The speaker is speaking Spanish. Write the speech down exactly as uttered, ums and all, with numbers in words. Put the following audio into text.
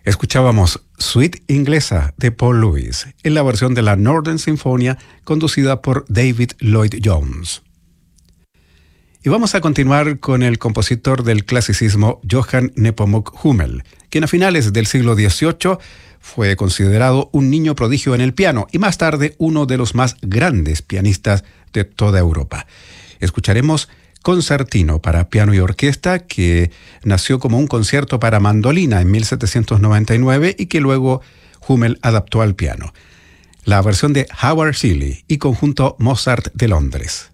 Escuchábamos Suite Inglesa de Paul Lewis en la versión de la Northern Sinfonia conducida por David Lloyd Jones. Y vamos a continuar con el compositor del clasicismo Johann Nepomuk Hummel, quien a finales del siglo dieciocho fue considerado un niño prodigio en el piano y más tarde uno de los más grandes pianistas de toda Europa. Escucharemos Concertino para piano y orquesta, que nació como un concierto para mandolina en mil setecientos noventa y nueve y que luego Hummel adaptó al piano. La versión de Howard Shelley y conjunto Mozart de Londres.